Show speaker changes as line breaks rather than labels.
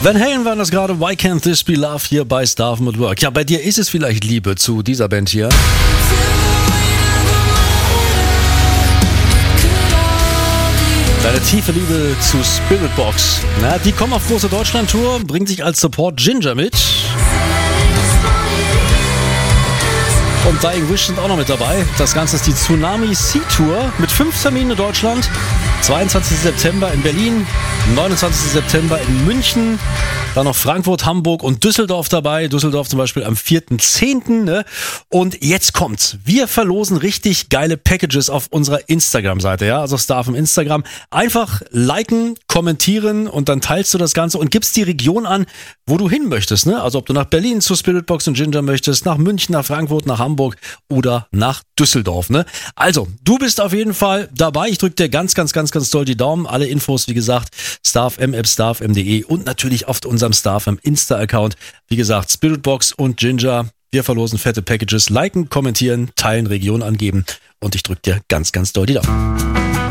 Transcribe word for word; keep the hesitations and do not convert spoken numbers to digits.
Van Halen waren das gerade. Why Can't This Be Love hier bei Starven at Work. Ja, bei dir ist es vielleicht Liebe zu dieser Band hier. Deine tiefe Liebe zu Spiritbox. Na, die kommen auf große Deutschland-Tour, bringt sich als Support Ginger mit. Und Dying Wish sind auch noch mit dabei. Das Ganze ist die Tsunami Sea Tour mit fünf Terminen in Deutschland. zweiundzwanzigsten September in Berlin, neunundzwanzigsten September in München, dann noch Frankfurt, Hamburg und Düsseldorf dabei. Düsseldorf zum Beispiel am vierten zehnten Ne? Und jetzt kommt's. Wir verlosen richtig geile Packages auf unserer Instagram-Seite. Ja, also Starven Instagram. Einfach liken, kommentieren und dann teilst du das Ganze und gibst die Region an, wo du hin möchtest. Ne? Also ob du nach Berlin zu Spiritbox und Ginger möchtest, nach München, nach Frankfurt, nach Hamburg oder nach Düsseldorf. Ne? Also, du bist auf jeden Fall dabei. Ich drücke dir ganz, ganz, ganz, ganz doll die Daumen. Alle Infos, wie gesagt, starfm at starfm punkt de und natürlich auf unserem Starfm Insta-Account. Wie gesagt, Spiritbox und Ginger. Wir verlosen fette Packages. Liken, kommentieren, teilen, Region angeben. Und ich drücke dir ganz, ganz doll die Daumen.